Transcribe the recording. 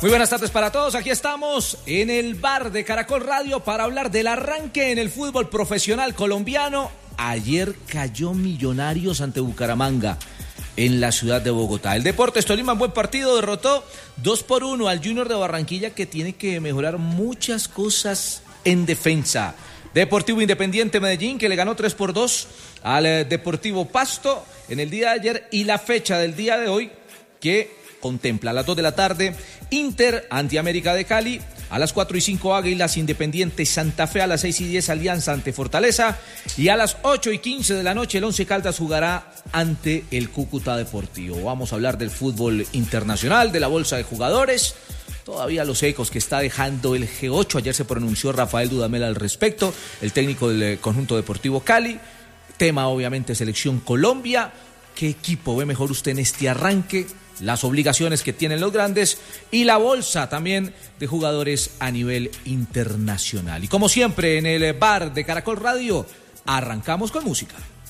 Muy buenas tardes para todos, aquí estamos en el bar de Caracol Radio para hablar del arranque en el fútbol profesional colombiano. Ayer cayó Millonarios ante Bucaramanga en la ciudad de Bogotá. El Deportes Tolima, buen partido, derrotó 2-1 al Junior de Barranquilla, que tiene que mejorar muchas cosas en defensa. Deportivo Independiente Medellín, que le ganó 3-2 al Deportivo Pasto en el día de ayer, y la fecha del día de hoy que contempla a las 2 de la tarde Inter ante América de Cali, a las 4:05 Águilas Independiente Santa Fe, a las 6:10 Alianza ante Fortaleza, y a las 8:15 de la noche el Once Caldas jugará ante el Cúcuta Deportivo. Vamos a hablar del fútbol internacional, de la bolsa de jugadores, todavía los ecos que está dejando el G8. Ayer se pronunció Rafael Dudamel al respecto, el técnico del conjunto deportivo Cali. Tema obviamente Selección Colombia. ¿Qué equipo ve mejor usted en este arranque? Las obligaciones que tienen los grandes y la bolsa también de jugadores a nivel internacional. Y como siempre en el bar de Caracol Radio, arrancamos con música.